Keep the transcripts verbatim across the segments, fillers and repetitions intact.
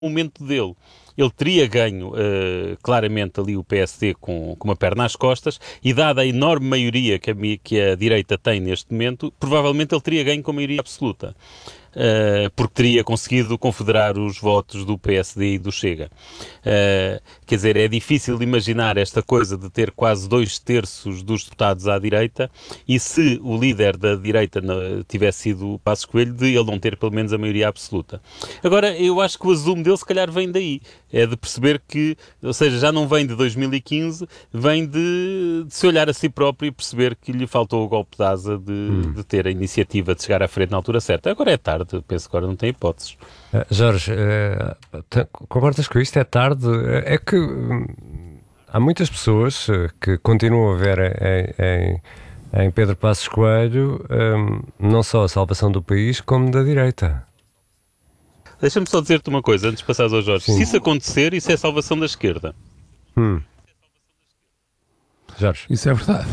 momento dele, ele teria ganho uh, claramente ali o P S D com, com uma perna às costas, e dada a enorme maioria que a, que a direita tem neste momento, provavelmente ele teria ganho com maioria absoluta. Uh, porque teria conseguido confederar os votos do P S D e do Chega. Uh, quer dizer, é difícil imaginar esta coisa de ter quase dois terços dos deputados à direita, e se o líder da direita não, tivesse sido o Passos Coelho, de ele não ter pelo menos a maioria absoluta. Agora, eu acho que o azume dele se calhar vem daí, é de perceber que, ou seja, já não vem de dois mil e quinze, vem de, de se olhar a si próprio e perceber que lhe faltou o golpe de asa de, hum. de ter a iniciativa de chegar à frente na altura certa. Agora é tarde. Penso que agora não tem hipóteses. Uh, Jorge, uh, t- concordas com isto? É tarde? Uh, é que um, há muitas pessoas uh, que continuam a ver em, em, em Pedro Passos Coelho um, não só a salvação do país, como da direita. Deixa-me só dizer-te uma coisa, antes de passares ao Jorge. Sim. Se isso acontecer, isso é a salvação da esquerda. Hum. Jorge. Isso é verdade.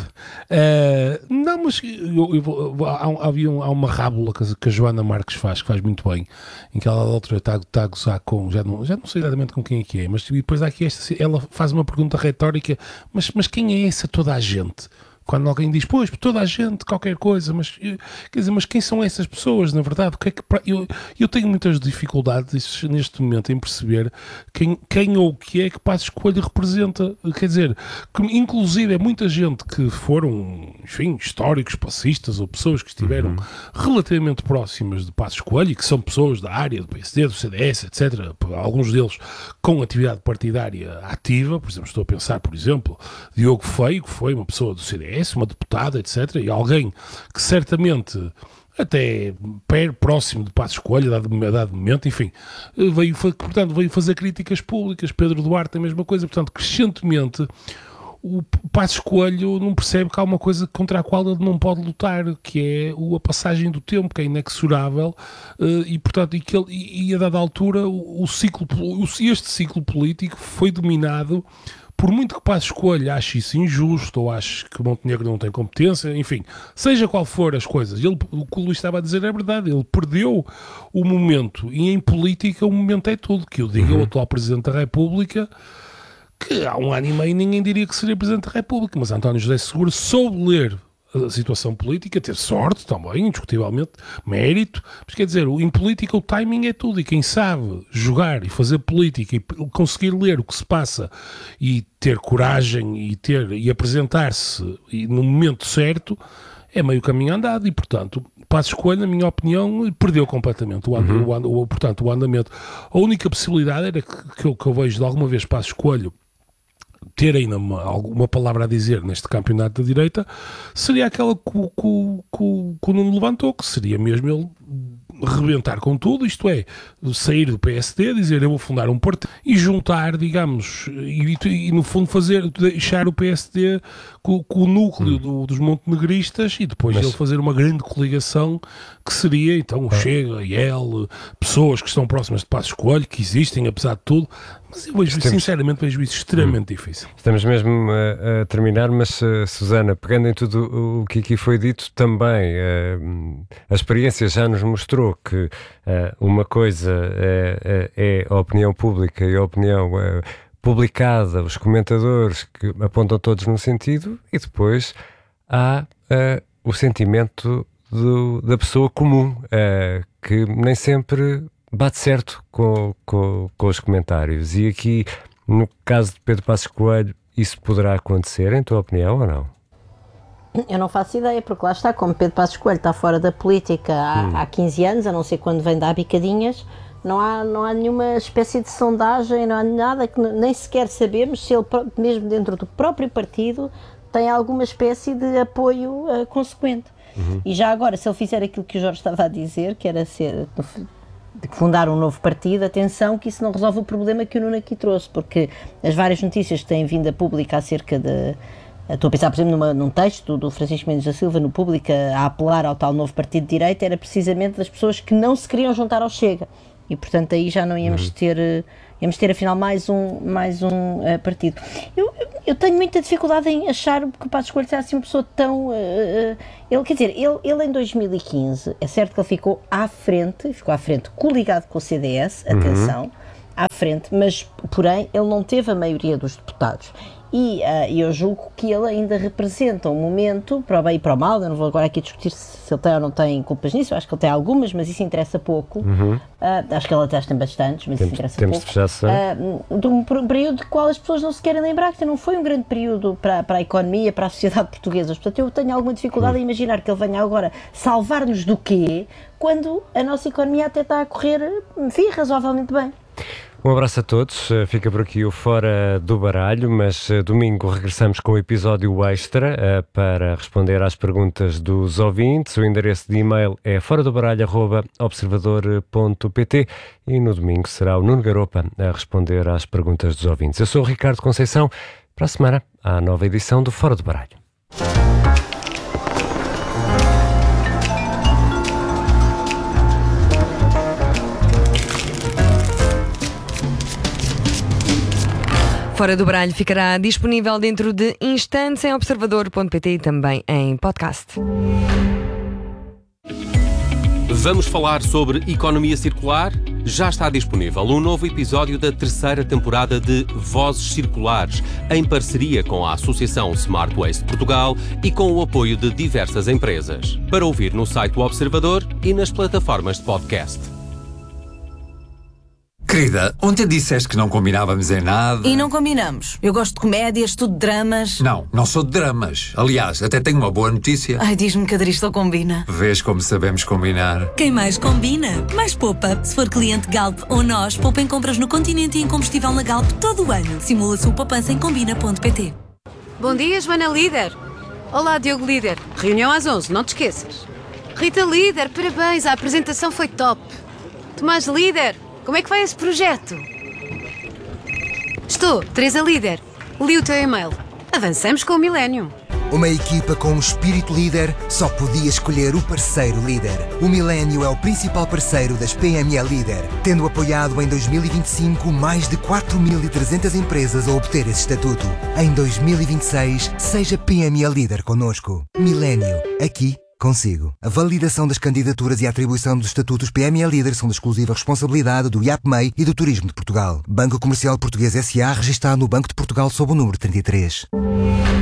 Uh, não, mas eu, eu, há, havia um, há uma rábula que a, que a Joana Marques faz, que faz muito bem, em que ela da altura está, está a gozar com, já não, já não sei exatamente com quem é que é, mas depois há aqui esta, ela faz uma pergunta retórica, mas, mas quem é essa toda a gente? Quando alguém diz, pois, toda a gente, qualquer coisa, mas, quer dizer, mas quem são essas pessoas, na verdade? O que é que, eu, eu tenho muitas dificuldades neste momento em perceber quem, quem ou o que é que Passos Coelho representa. Quer dizer, que, inclusive, é muita gente que foram, enfim, históricos, passistas, ou pessoas que estiveram uhum. relativamente próximas de Passos Coelho, e que são pessoas da área do P S D, do C D S, etcétera. Alguns deles com atividade partidária ativa. Por exemplo, estou a pensar, por exemplo, Diogo Feio, que foi uma pessoa do C D S, uma deputada, etcétera, e alguém que certamente até perto, próximo de Passos Coelho, a dado momento, enfim, veio, portanto, veio fazer críticas públicas. Pedro Duarte, a mesma coisa. Portanto, crescentemente, o Passos Coelho não percebe que há uma coisa contra a qual ele não pode lutar, que é a passagem do tempo, que é inexorável, e, portanto, e, que ele, e a dada altura, o, o ciclo, este ciclo político foi dominado. Por muito que Passos Coelho ache isso injusto, ou ache que Montenegro não tem competência, enfim, seja qual for as coisas, ele, o que o Luís estava a dizer é verdade, ele perdeu o momento, e em política o momento é tudo, que eu diga uhum. o atual Presidente da República, que há um ano e meio ninguém diria que seria Presidente da República, mas António José Seguro soube ler a situação política, teve sorte também, indiscutivelmente, mérito, mas quer dizer, em política o timing é tudo, e quem sabe jogar e fazer política e conseguir ler o que se passa e ter coragem e, ter, e apresentar-se no momento certo, é meio caminho andado, e portanto Passos Coelho, na minha opinião, perdeu completamente o, and, uhum. o, and, o, portanto, o andamento. A única possibilidade era que, que, eu, que eu vejo de alguma vez Passos Coelho ter ainda uma, alguma palavra a dizer neste campeonato da direita, seria aquela que, que, que, que o Nuno levantou, que seria mesmo ele rebentar com tudo, isto é, sair do P S D, dizer eu vou fundar um partido e juntar, digamos, e, e no fundo fazer, deixar o P S D com, com o núcleo hum. do, dos montenegristas, e depois Mas... ele fazer uma grande coligação que seria então o ah. Chega, ele, pessoas que estão próximas de Passos Coelho, que existem apesar de tudo, mas eu vejo, Estamos... sinceramente vejo isso extremamente hum. difícil. Estamos mesmo a, a terminar, mas uh, Susana, pegando em tudo o que aqui foi dito, também uh, a experiência já nos mostrou que uh, uma coisa é, é, é a opinião pública e a opinião uh, publicada, os comentadores que apontam todos num sentido, e depois há uh, o sentimento do, da pessoa comum, uh, que nem sempre bate certo com, com, com os comentários. E aqui, no caso de Pedro Passos Coelho, isso poderá acontecer, em tua opinião, ou não? Eu não faço ideia, porque lá está, como Pedro Passos Coelho está fora da política há, hum. há quinze anos, a não ser quando vem dar bicadinhas, não há, não há nenhuma espécie de sondagem, não há nada, que nem sequer sabemos se ele, mesmo dentro do próprio partido, tem alguma espécie de apoio uh, consequente. Uhum. E já agora, se ele fizer aquilo que o Jorge estava a dizer, que era ser... de fundar um novo partido, atenção que isso não resolve o problema que o Nuno aqui trouxe, porque as várias notícias que têm vindo a público acerca de... Estou a pensar, por exemplo, numa, num texto do Francisco Mendes da Silva no Público a, a apelar ao tal novo partido de direita, era precisamente das pessoas que não se queriam juntar ao Chega, e portanto aí já não íamos uhum. ter... Íamos ter, afinal, mais um, mais um uh, partido. Eu, eu tenho muita dificuldade em achar que o Passos Coelho seja assim uma pessoa tão... Uh, uh, ele, quer dizer, ele, ele em dois mil e quinze, é certo que ele ficou à frente, ficou à frente coligado com o C D S, uhum. atenção, à frente, mas, porém, ele não teve a maioria dos deputados. E uh, eu julgo que ele ainda representa um momento, para o bem e para o mal. Eu não vou agora aqui discutir se ele tem ou não tem culpas nisso, eu acho que ele tem algumas, mas isso interessa pouco. Uhum. Uh, acho que ele até tem bastantes, mas temos, isso interessa temos pouco. Uh, de um período de qual as pessoas não se querem lembrar, que não foi um grande período para, para a economia, para a sociedade portuguesa. Portanto, eu tenho alguma dificuldade uhum. em imaginar que ele venha agora salvar-nos do quê, quando a nossa economia até está a correr, enfim, razoavelmente bem. Um abraço a todos, fica por aqui o Fora do Baralho, mas domingo regressamos com o episódio extra para responder às perguntas dos ouvintes. O endereço de e-mail é fora do baralho arroba observador ponto pt e no domingo será o Nuno Garopa a responder às perguntas dos ouvintes. Eu sou o Ricardo Conceição, para a semana há a nova edição do Fora do Baralho. Fora do Baralho ficará disponível dentro de instantes em observador ponto pt e também em podcast. Vamos falar sobre economia circular? Já está disponível um novo episódio da terceira temporada de Vozes Circulares, em parceria com a Associação Smart Waste Portugal e com o apoio de diversas empresas. Para ouvir no site do Observador e nas plataformas de podcast. Querida, ontem disseste que não combinávamos em nada. E não combinamos. Eu gosto de comédias, tu de dramas. Não, não sou de dramas. Aliás, até tenho uma boa notícia. Ai, diz-me que a Dristol combina. Vês como sabemos combinar. Quem mais combina, mais poupa. Se for cliente Galp ou nós, poupa em compras no continente e em combustível na Galp todo o ano. Simula a sua poupança em combina ponto pt. Bom dia, Joana Líder. Olá, Diogo Líder. Reunião às onze, não te esqueças. Rita Líder, parabéns, a apresentação foi top. Tomás Líder, como é que vai esse projeto? Estou, Teresa Líder. Li o teu e-mail. Avançamos com o Millennium. Uma equipa com um espírito líder só podia escolher o parceiro líder. O Millennium é o principal parceiro das P M E Líder, tendo apoiado em dois mil e vinte e cinco mais de quatro mil e trezentas empresas a obter esse estatuto. Em dois mil e vinte e seis, seja P M E Líder connosco. Millennium, aqui consigo. A validação das candidaturas e a atribuição dos estatutos P M E Líder são de exclusiva responsabilidade do I A P M E I e do Turismo de Portugal. Banco Comercial Português S A, registado no Banco de Portugal sob o número trinta e três.